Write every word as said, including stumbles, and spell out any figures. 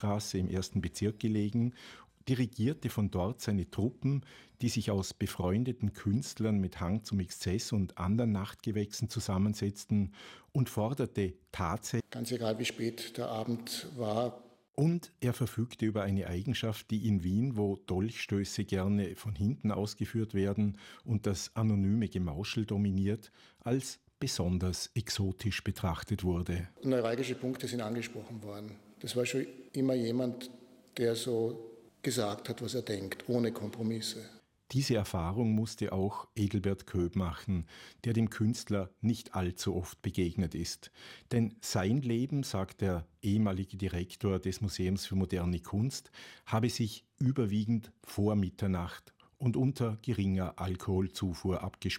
Straße im ersten Bezirk gelegen, dirigierte von dort seine Truppen, die sich aus befreundeten Künstlern mit Hang zum Exzess und anderen Nachtgewächsen zusammensetzten und forderte tatsächlich, ganz egal wie spät der Abend war. Und er verfügte über eine Eigenschaft, die in Wien, wo Dolchstöße gerne von hinten ausgeführt werden und das anonyme Gemauschel dominiert, als besonders exotisch betrachtet wurde. Neuralgische Punkte sind angesprochen worden. Das war schon immer jemand, der so gesagt hat, was er denkt, ohne Kompromisse. Diese Erfahrung musste auch Edelbert Köb machen, der dem Künstler nicht allzu oft begegnet ist. Denn sein Leben, sagt der ehemalige Direktor des Museums für moderne Kunst, habe sich überwiegend vor Mitternacht und unter geringer Alkoholzufuhr abgespielt.